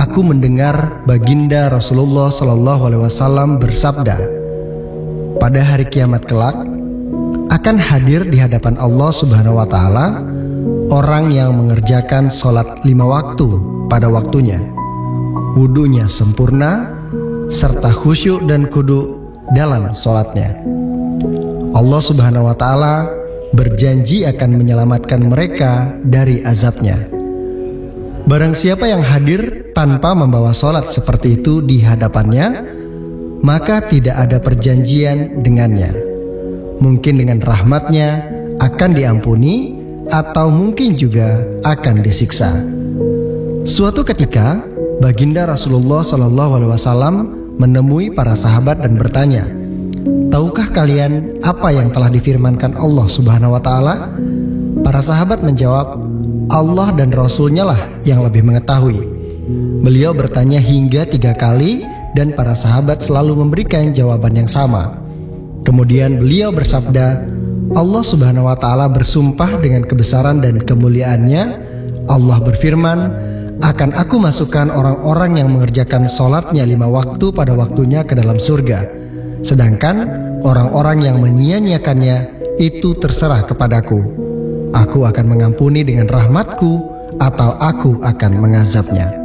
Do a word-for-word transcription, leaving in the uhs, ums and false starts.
aku mendengar baginda Rasulullah Shallallahu Alaihi Wasallam bersabda, pada hari kiamat kelak akan hadir di hadapan Allah Subhanahu Wa Taala orang yang mengerjakan sholat lima waktu pada waktunya, wudunya sempurna, serta khusyuk dan kudu dalam sholatnya. Allah Subhanahu Wa Taala berjanji akan menyelamatkan mereka dari azabnya. Barang siapa yang hadir tanpa membawa sholat seperti itu di hadapannya, maka tidak ada perjanjian dengannya. Mungkin dengan rahmatnya akan diampuni, atau mungkin juga akan disiksa. Suatu ketika, baginda Rasulullah Shallallahu Alaihi Wasallam menemui para sahabat dan bertanya, tahukah kalian apa yang telah difirmankan Allah Subhanahu Wa Taala? Para sahabat menjawab, Allah dan Rasulnya lah yang lebih mengetahui. Beliau bertanya hingga tiga kali dan para sahabat selalu memberikan jawaban yang sama. Kemudian beliau bersabda, Allah Subhanahu Wa Taala bersumpah dengan kebesaran dan kemuliaannya. Allah berfirman, akan aku masukkan orang-orang yang mengerjakan sholatnya lima waktu pada waktunya ke dalam surga. Sedangkan orang-orang yang menyia-nyiakannya itu terserah kepadaku. Aku akan mengampuni dengan rahmatku, atau aku akan mengazabnya.